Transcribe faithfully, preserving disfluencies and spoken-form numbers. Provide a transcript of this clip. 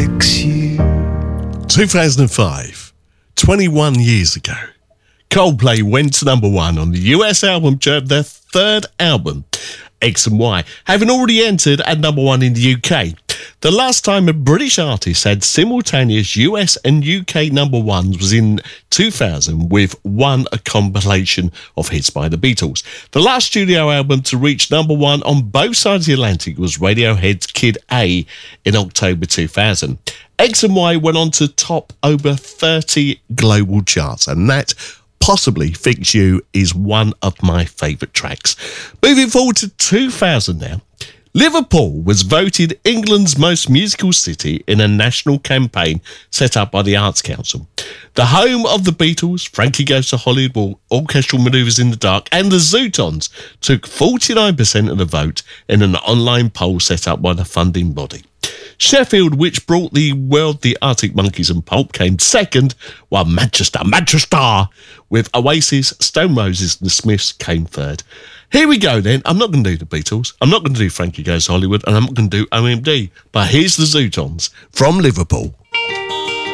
fix you. two thousand five, twenty-one years ago, Coldplay went to number one on the U S album chart, their third album, X and Y, having already entered at number one in the U K. The last time a British artist had simultaneous U S and U K number ones was in two thousand with One, a compilation of hits by the Beatles. The last studio album to reach number one on both sides of the Atlantic was Radiohead's Kid A in October two thousand. X and Y went on to top over thirty global charts, and that possibly Fix You is one of my favourite tracks. Moving forward to two thousand now, Liverpool was voted England's most musical city in a national campaign set up by the Arts Council. The home of the Beatles, Frankie Goes to Hollywood, Orchestral Manoeuvres in the Dark, and the Zootons took forty-nine percent of the vote in an online poll set up by the funding body. Sheffield, which brought the world the Arctic Monkeys and Pulp, came second, while Manchester, Manchester, with Oasis, Stone Roses and the Smiths came third. Here we go then. I'm not going to do the Beatles, I'm not going to do Frankie Goes to Hollywood, and I'm not going to do O M D. But here's the Zootons from Liverpool.